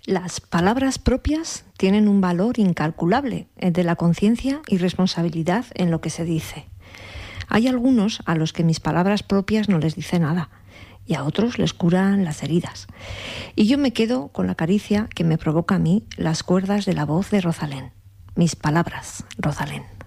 Las palabras propias tienen un valor incalculable de la conciencia y responsabilidad en lo que se dice. Hay algunos a los que mis palabras propias no les dicen nada y a otros les curan las heridas. Y yo me quedo con la caricia que me provoca a mí las cuerdas de la voz de Rosalén. Mis palabras, Rosalén.